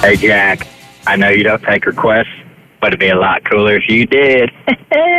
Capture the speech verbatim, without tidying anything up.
Hey, Jack, I know you don't take requests, but it'd be a lot cooler if you did.